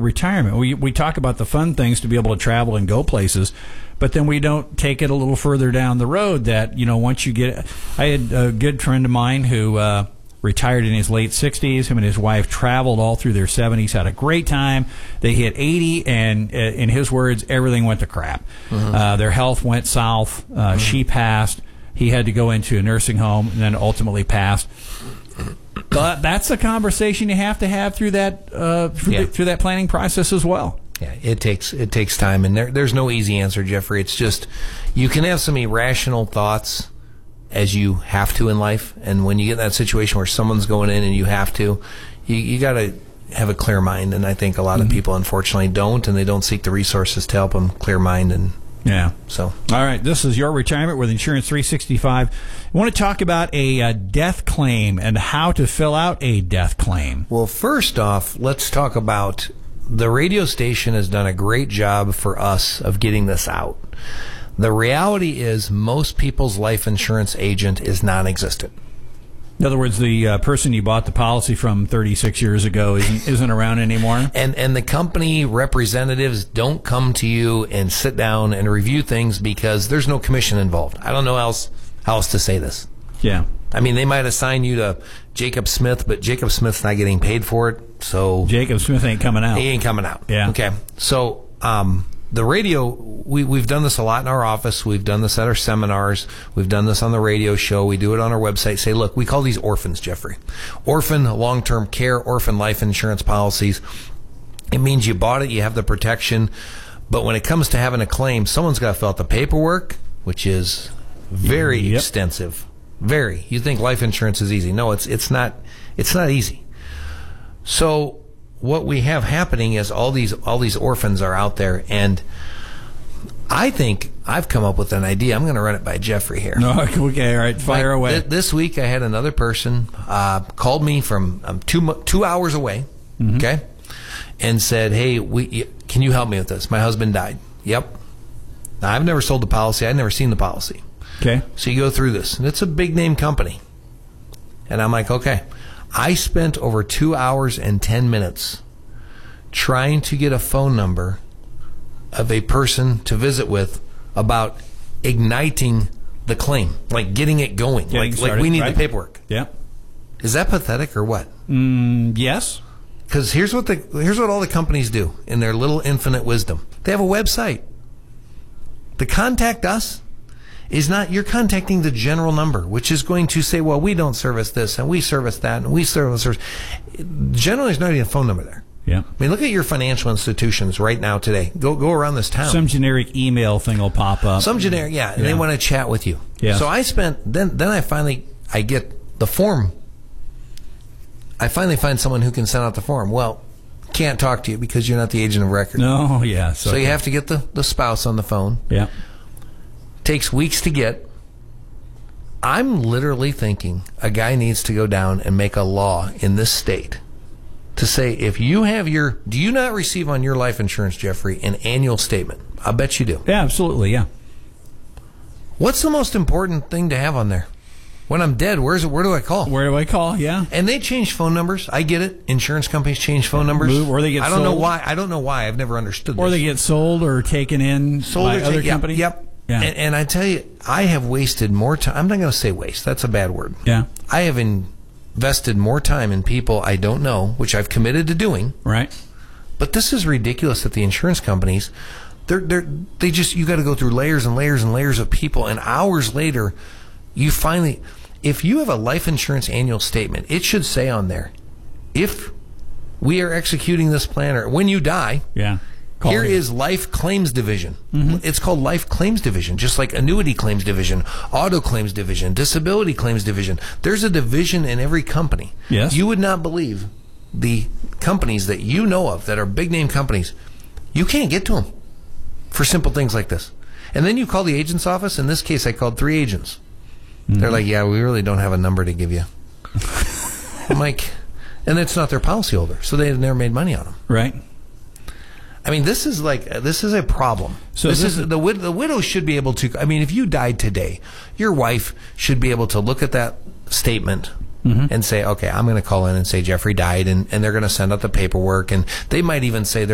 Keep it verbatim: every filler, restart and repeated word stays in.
retirement. We we talk about the fun things to be able to travel and go places, but then we don't take it a little further down the road that, you know, once you get... I had a good friend of mine who uh, retired in his late sixties. Him and his wife traveled all through their seventies, had a great time. They hit eighty, and uh, in his words, everything went to crap. Mm-hmm. Uh, their health went south. Uh, mm-hmm. She passed. He had to go into a nursing home and then ultimately passed. But that's a conversation you have to have through that uh, through, yeah. the, through that planning process as well. Yeah, it takes it takes time, and there there's no easy answer, Jeffrey. It's just you can have some irrational thoughts as you have to in life, and when you get in that situation where someone's going in and you have to, you you got to have a clear mind. And I think a lot mm-hmm. of people unfortunately don't, and they don't seek the resources to help them clear mind. And yeah. So, all right, this is Your Retirement with Insurance three sixty-five. I want to talk about a uh, death claim and how to fill out a death claim. Well, first off, let's talk about the radio station has done a great job for us of getting this out. The reality is most people's life insurance agent is non-existent. In other words, the uh, person you bought the policy from thirty-six years ago isn't, isn't around anymore? And and the company representatives don't come to you and sit down and review things because there's no commission involved. I don't know how else, how else to say this. Yeah. I mean, they might assign you to Jacob Smith, but Jacob Smith's not getting paid for it. So Jacob Smith ain't coming out. He ain't coming out. Yeah. Okay. So um, the radio, we, we've done this a lot in our office. We've done this at our seminars. We've done this on the radio show. We do it on our website. Say, look, we call these orphans, Jeffrey. Orphan long-term care, orphan life insurance policies. It means you bought it, you have the protection. But when it comes to having a claim, someone's got to fill out the paperwork, which is very yep. extensive. Very. You think life insurance is easy. No, it's it's not it's not easy. So what we have happening is all these all these orphans are out there, and I think I've come up with an idea. I'm going to run it by Jeffrey here. No, okay, all right, fire like, away. Th- this week I had another person uh, called me from um, two two hours away, mm-hmm. okay, and said, "Hey, we can you help me with this? My husband died." Yep. Now, I've never sold the policy. I've never seen the policy. Okay. So you go through this, and it's a big name company. And I'm like, okay. I spent over two hours and ten minutes trying to get a phone number of a person to visit with about igniting the claim, like getting it going. Getting like, started, like we need right? the paperwork. Yeah. Is that pathetic or what? Mm, yes. Because here's what the here's what all the companies do in their little infinite wisdom. They have a website. The contact us is not, you're contacting the general number, which is going to say, well, we don't service this, and we service that, and we service service. Generally, there's not even a phone number there. Yeah. I mean, look at your financial institutions right now today. Go go around this town. Some generic email thing will pop up. Some generic, yeah, and yeah. they want to chat with you. Yeah. So I spent, then then I finally, I get the form. I finally find someone who can send out the form. Well, can't talk to you because you're not the agent of record. No, yeah. So, so you have to get the, the spouse on the phone. Yeah. Takes weeks to get. I'm literally thinking a guy needs to go down and make a law in this state to say, if you have your, do you not receive on your life insurance, Jeffrey, an annual statement? I bet you do. Yeah, absolutely, yeah. What's the most important thing to have on there? When I'm dead, where's it, where do I call? Where do I call? Yeah. And they change phone numbers. I get it. Insurance companies change phone numbers. Move, or they get I don't sold. know why. I don't know why. I've never understood this. Or they get sold or taken in sold by or other ta- companies. Yep. yep. Yeah. And, and I tell you, I have wasted more time. I'm not going to say waste. That's a bad word. Yeah. I have invested more time in people I don't know, which I've committed to doing. Right. But this is ridiculous that the insurance companies, they're they're they just, you got to go through layers and layers and layers of people, and hours later, you finally, if you have a life insurance annual statement, it should say on there, if we are executing this plan, or when you die, yeah. Call Here is Life Claims Division. Mm-hmm. It's called Life Claims Division, just like Annuity Claims Division, Auto Claims Division, Disability Claims Division. There's a division in every company. Yes. You would not believe the companies that you know of that are big name companies. You can't get to them for simple things like this. And then you call the agent's office. In this case, I called three agents. Mm-hmm. They're like, yeah, we really don't have a number to give you. I'm like, and it's not their policyholder, so they've never made money on them. Right. I mean, this is like this is a problem. So this, this is the wid- the widow should be able to. I mean, if you died today, your wife should be able to look at that statement mm-hmm. and say, "Okay, I'm going to call in and say Jeffrey died," and, and they're going to send out the paperwork, and they might even say